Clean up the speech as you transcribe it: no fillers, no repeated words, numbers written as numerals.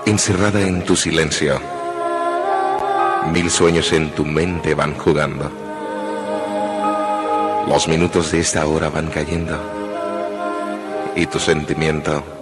Encerrada en tu silencio, mil sueños en tu mente van jugando. Los minutos de esta hora van cayendo y tu sentimiento